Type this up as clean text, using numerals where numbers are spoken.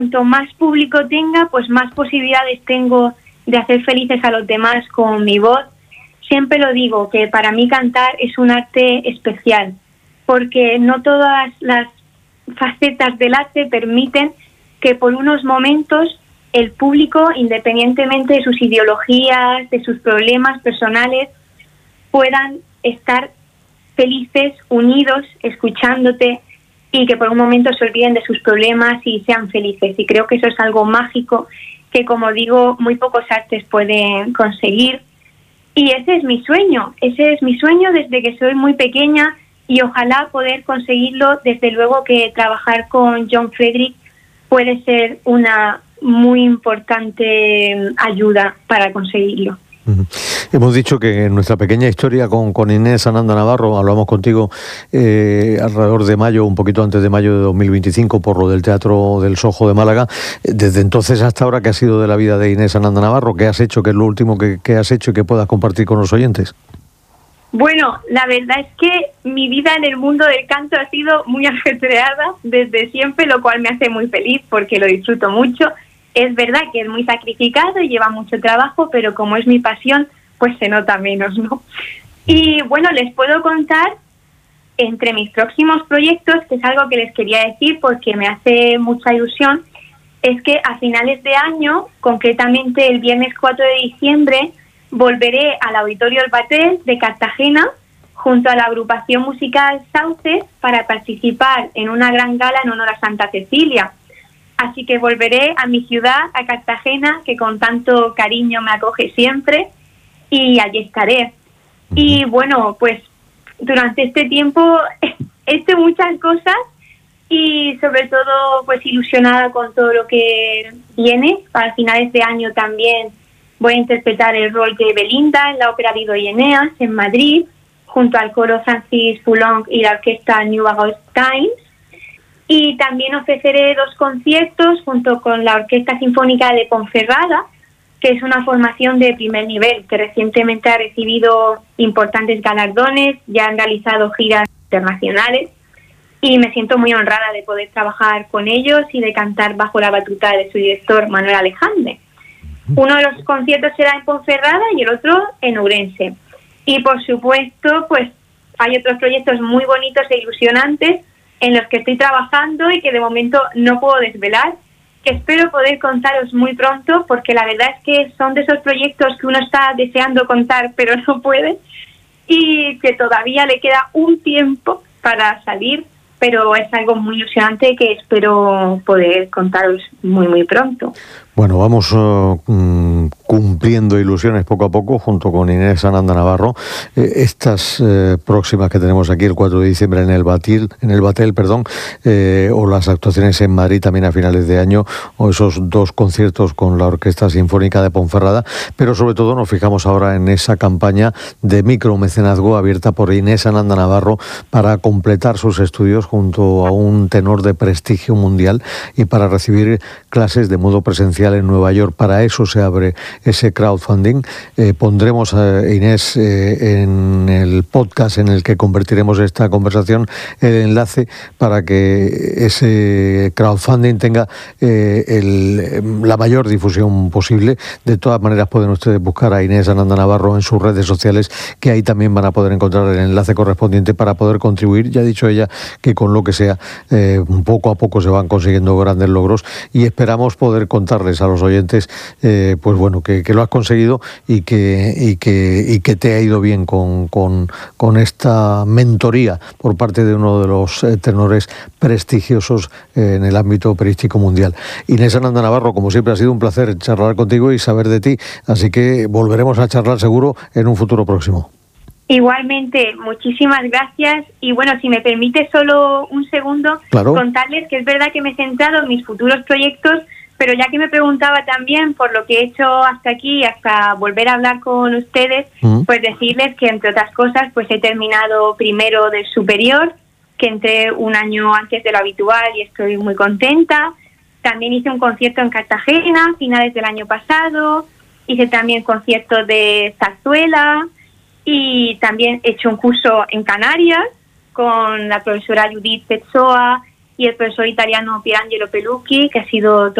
cuanto más público tenga, pues más posibilidades tengo de hacer felices a los demás con mi voz. Siempre lo digo, que para mí cantar es un arte especial, porque no todas las facetas del arte permiten que por unos momentos el público, independientemente de sus ideologías, de sus problemas personales, puedan estar felices, unidos, escuchándote, y que por un momento se olviden de sus problemas y sean felices. Y creo que eso es algo mágico que, como digo, muy pocos artes pueden conseguir. Y ese es mi sueño desde que soy muy pequeña, y ojalá poder conseguirlo. Desde luego que trabajar con John Frederick puede ser una muy importante ayuda para conseguirlo. Hemos dicho que en nuestra pequeña historia con Inés Sananda Navarro, hablamos contigo alrededor de mayo, un poquito antes de mayo de 2025, por lo del Teatro del Sojo de Málaga. Desde entonces hasta ahora, ¿qué ha sido de la vida de Inés Sananda Navarro? ¿Qué has hecho? ¿Qué es lo último que has hecho y que puedas compartir con los oyentes? Bueno, la verdad es que mi vida en el mundo del canto ha sido muy ajetreada desde siempre, lo cual me hace muy feliz porque lo disfruto mucho. Es verdad que es muy sacrificado y lleva mucho trabajo, pero como es mi pasión, pues se nota menos, ¿no? Y bueno, les puedo contar entre mis próximos proyectos, que es algo que les quería decir porque me hace mucha ilusión, es que a finales de año, concretamente el viernes 4 de diciembre, volveré al Auditorio El Batel de Cartagena junto a la agrupación musical Sauces para participar en una gran gala en honor a Santa Cecilia. Así que volveré a mi ciudad, a Cartagena, que con tanto cariño me acoge siempre, y allí estaré. Y bueno, pues durante este tiempo he hecho muchas cosas y sobre todo pues ilusionada con todo lo que viene. Para finales de año también voy a interpretar el rol de Belinda en la ópera Dido y Eneas en Madrid, junto al coro Francis Poulenc y la orquesta New August Times. Y también ofreceré 2 conciertos junto con la Orquesta Sinfónica de Ponferrada, que es una formación de primer nivel que recientemente ha recibido importantes galardones, ya han realizado giras internacionales, y me siento muy honrada de poder trabajar con ellos y de cantar bajo la batuta de su director Manuel Alejandre. Uno de los conciertos será en Ponferrada y el otro en Ourense. Y por supuesto, pues hay otros proyectos muy bonitos e ilusionantes en los que estoy trabajando y que de momento no puedo desvelar, que espero poder contaros muy pronto, porque la verdad es que son de esos proyectos que uno está deseando contar pero no puede, y que todavía le queda un tiempo para salir, pero es algo muy ilusionante que espero poder contaros muy muy pronto. Bueno, vamos cumpliendo ilusiones poco a poco junto con Inés Sananda Navarro. Estas próximas que tenemos aquí el 4 de diciembre en el Batel, o las actuaciones en Madrid también a finales de año, o esos 2 conciertos con la Orquesta Sinfónica de Ponferrada, pero sobre todo nos fijamos ahora en esa campaña de micromecenazgo abierta por Inés Sananda Navarro para completar sus estudios junto a un tenor de prestigio mundial y para recibir clases de modo presencial en Nueva York. Para eso se abre ese crowdfunding. Pondremos a Inés en el podcast en el que convertiremos esta conversación el enlace para que ese crowdfunding tenga la mayor difusión posible. De todas maneras pueden ustedes buscar a Inés Sananda Navarro en sus redes sociales, que ahí también van a poder encontrar el enlace correspondiente para poder contribuir. Ya ha dicho ella que con lo que sea, poco a poco se van consiguiendo grandes logros, y esperamos poder contarles a los oyentes pues bueno, que lo has conseguido y que te ha ido bien con esta mentoría por parte de uno de los tenores prestigiosos en el ámbito operístico mundial. Inés Sananda Navarro, como siempre ha sido un placer charlar contigo y saber de ti, así que volveremos a charlar seguro en un futuro próximo. Igualmente, muchísimas gracias. Y bueno, si me permite solo un segundo, claro, contarles que es verdad que me he centrado en mis futuros proyectos, pero ya que me preguntaba también por lo que he hecho hasta aquí, hasta volver a hablar con ustedes, pues decirles que, entre otras cosas, pues he terminado primero del superior, que entré un año antes de lo habitual y estoy muy contenta. También hice un concierto en Cartagena a finales del año pasado, hice también conciertos de zarzuela y también he hecho un curso en Canarias con la profesora Judith Petsoa y el profesor italiano Pierangelo Pelucchi, que ha sido